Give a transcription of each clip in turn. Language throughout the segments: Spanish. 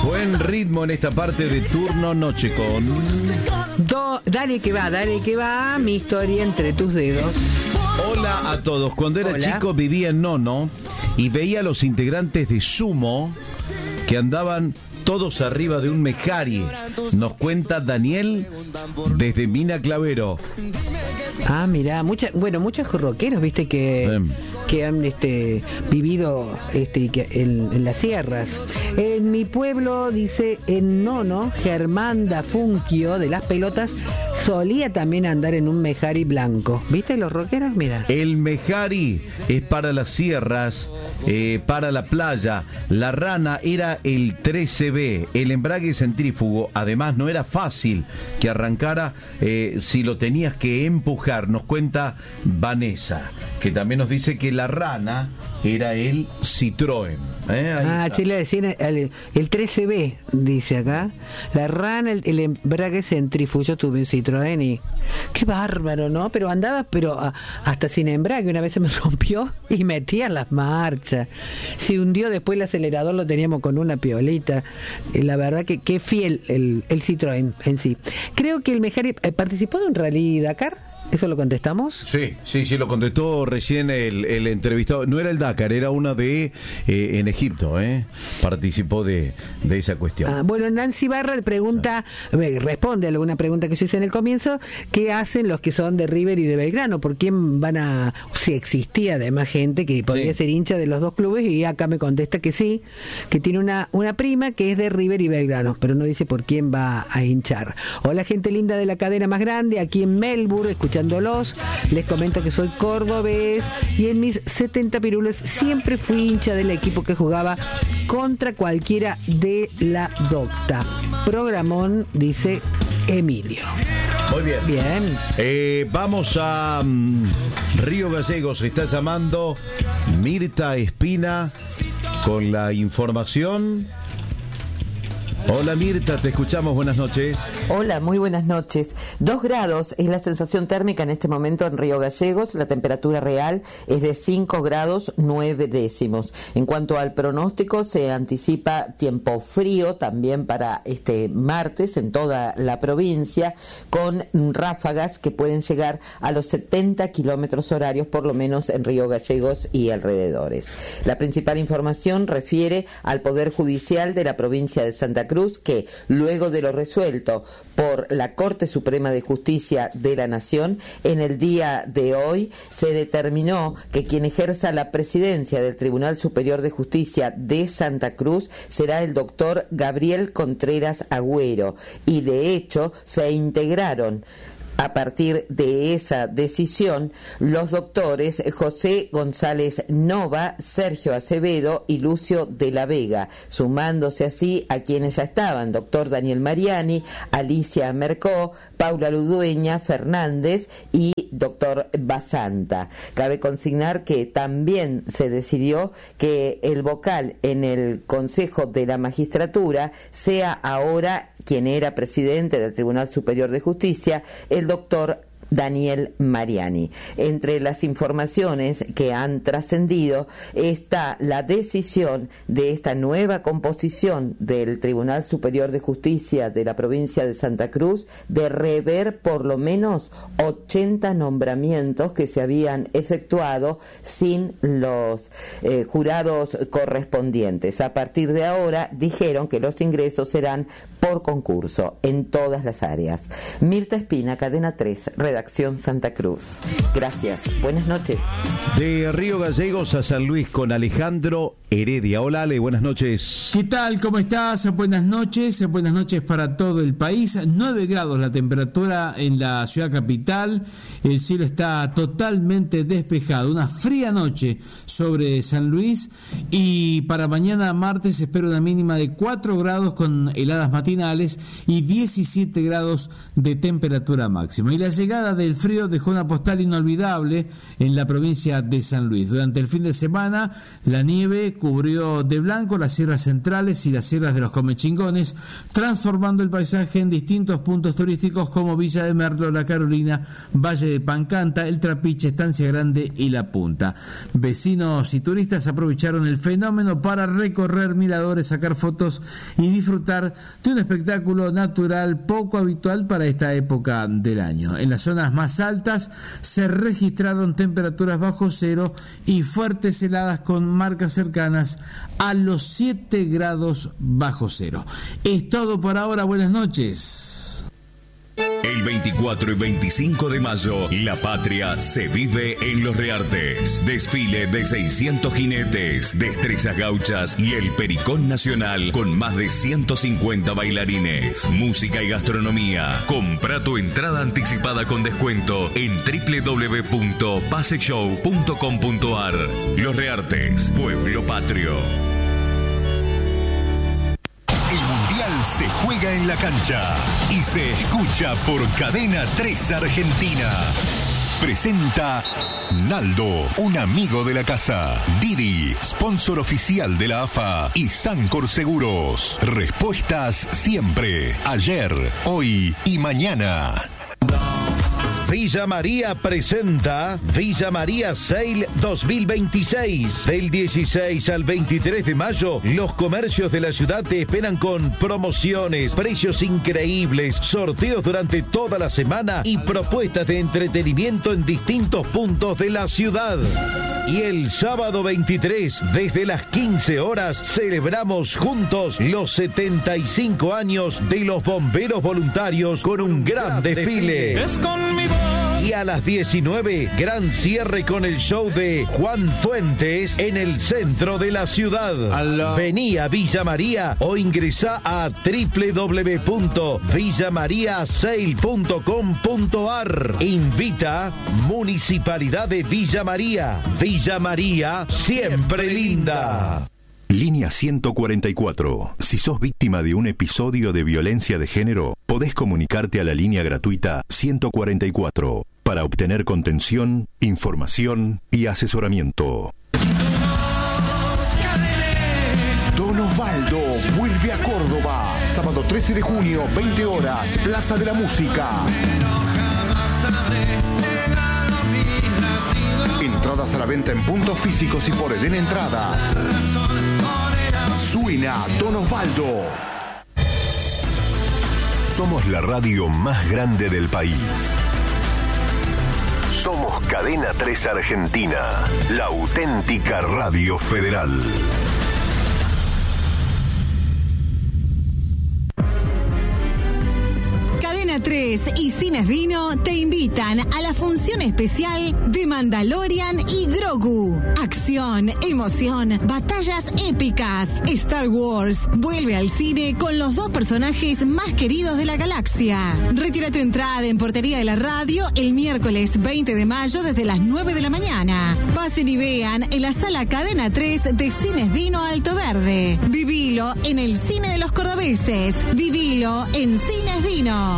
Buen ritmo en esta parte de turno noche con... Dale que va, mi historia entre tus dedos. Hola a todos. Cuando era chico vivía en Nono y veía a los integrantes de Sumo que andaban todos arriba de un Mejari. Nos cuenta Daniel desde Mina Clavero. Ah, mirá, muchos rockeros, viste, que han vivido en las sierras. En mi pueblo, dice, en Nono, Germán da Funquio de las Pelotas solía también andar en un Mejari blanco. ¿Viste los rockeros? Mira. El Mejari es para las sierras, para la playa. La rana era el 13B, el embrague centrífugo. Además, no era fácil que arrancara si lo tenías que empujar. Nos cuenta Vanessa, que también nos dice que la rana era el Citroën. Sí le decían el 13B, dice acá. La rana, el embrague centrífugo. Yo tuve un Citroën y qué bárbaro, ¿no? Pero andaba, hasta sin embrague. Una vez se me rompió y metía las marchas. Se hundió, después el acelerador lo teníamos con una piolita. La verdad que qué fiel el Citroën en sí. Creo que el Mejari participó de un rally Dakar. ¿Eso lo contestamos? Sí, lo contestó recién el entrevistado. No era el Dakar, era una de en Egipto, participó de esa cuestión. Bueno, Nancy Barra pregunta, responde a alguna pregunta que yo hice en el comienzo, ¿qué hacen los que son de River y de Belgrano? ¿Por quién van a...? Si existía además gente que podría ser hincha de los dos clubes, y acá me contesta que sí, que tiene una prima que es de River y Belgrano, pero no dice por quién va a hinchar. Hola, gente linda de la cadena más grande, aquí en Melbourne, escuchándolos. Les comento que soy cordobés y en mis 70 pirulos siempre fui hincha del equipo que jugaba contra cualquiera de la Docta. Programón, dice Emilio. Muy bien. Vamos a Río Gallegos. Está llamando Mirta Espina con la información. Hola Mirta, te escuchamos, buenas noches. Hola, muy buenas noches. 2 grados es la sensación térmica en este momento en Río Gallegos. La temperatura real es de 5 grados 9 décimos. En cuanto al pronóstico, se anticipa tiempo frío también para este martes en toda la provincia, con ráfagas que pueden llegar a los 70 kilómetros horarios, por lo menos en Río Gallegos y alrededores. La principal información refiere al Poder Judicial de la provincia de Santa Cruz, que luego de lo resuelto por la Corte Suprema de Justicia de la Nación, en el día de hoy se determinó que quien ejerza la presidencia del Tribunal Superior de Justicia de Santa Cruz será el doctor Gabriel Contreras Agüero, y de hecho se integraron a partir de esa decisión los doctores José González Nova, Sergio Acevedo y Lucio de la Vega, sumándose así a quienes ya estaban: doctor Daniel Mariani, Alicia Mercó, Paula Ludueña Fernández y doctor Basanta. Cabe consignar que también se decidió que el vocal en el Consejo de la Magistratura sea ahora, quien era presidente del Tribunal Superior de Justicia, el doctor Daniel Mariani. Entre las informaciones que han trascendido está la decisión de esta nueva composición del Tribunal Superior de Justicia de la provincia de Santa Cruz de rever por lo menos 80 nombramientos que se habían efectuado sin los jurados correspondientes. A partir de ahora dijeron que los ingresos serán por concurso en todas las áreas. Mirta Espina, Cadena 3, Redacción Santa Cruz. Gracias. Buenas noches. De Río Gallegos a San Luis con Alejandro Heredia. Hola Ale, buenas noches. ¿Qué tal? ¿Cómo estás? Buenas noches para todo el país. 9 grados la temperatura en la ciudad capital. El cielo está totalmente despejado. Una fría noche sobre San Luis, y para mañana martes se espera una mínima de 4 grados con heladas matinales y 17 grados de temperatura máxima. Y la llegada llegada del frío dejó una postal inolvidable en la provincia de San Luis. Durante el fin de semana, la nieve cubrió de blanco las sierras centrales y las sierras de los Comechingones, transformando el paisaje en distintos puntos turísticos como Villa de Merlo, La Carolina, Valle de Pancanta, El Trapiche, Estancia Grande y La Punta. Vecinos y turistas aprovecharon el fenómeno para recorrer miradores, sacar fotos y disfrutar de un espectáculo natural poco habitual para esta época del año. En las zonas más altas se registraron temperaturas bajo cero y fuertes heladas con marcas cercanas a los 7 grados bajo cero. Es todo por ahora, buenas noches. El 24 y 25 de mayo, la patria se vive en Los Reartes. Desfile de 600 jinetes, destrezas gauchas y el Pericón Nacional con más de 150 bailarines. Música y gastronomía. Compra tu entrada anticipada con descuento en www.paseshow.com.ar. Los Reartes, pueblo patrio. El Mundial se juega en la cancha y se escucha por Cadena 3 Argentina. Presenta Naldo, un amigo de la casa. Didi, sponsor oficial de la AFA. Y Sancor Seguros. Respuestas siempre, ayer, hoy y mañana. Villa María presenta Villa María Sale 2026. Del 16 al 23 de mayo, los comercios de la ciudad te esperan con promociones, precios increíbles, sorteos durante toda la semana y propuestas de entretenimiento en distintos puntos de la ciudad. Y el sábado 23, desde las 15 horas, celebramos juntos los 75 años de los bomberos voluntarios con un gran desfile. Es con mi voz. Y a las 19, gran cierre con el show de Juan Fuentes en el centro de la ciudad. Vení a Villa María o ingresá a www.villamariasale.com.ar. Invita Municipalidad de Villa María. Villa María, siempre linda. Línea 144. Si sos víctima de un episodio de violencia de género, podés comunicarte a la línea gratuita 144 para obtener contención, información y asesoramiento. Don Osvaldo vuelve a Córdoba. Sábado 13 de junio, 20 horas, Plaza de la Música. Entradas a la venta en puntos físicos y por Eden Entradas. Suena Don Osvaldo. Somos la radio más grande del país. Somos Cadena 3 Argentina, la auténtica radio federal. Cadena 3 y Cines Dino te invitan a la función especial de Mandalorian y Grogu. Acción, emoción, batallas épicas. Star Wars vuelve al cine con los 2 personajes más queridos de la galaxia. Retira tu entrada en Portería de la Radio el miércoles 20 de mayo desde las 9 de la mañana. Pasen y vean en la sala Cadena 3 de Cines Dino Alto Verde. Vivilo en el cine de los cordobeses. Vivilo en Cines Dino.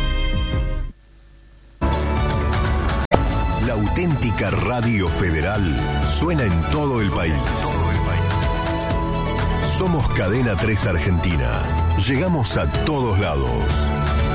La auténtica radio federal suena en todo el país. Somos Cadena 3 Argentina. Llegamos a todos lados.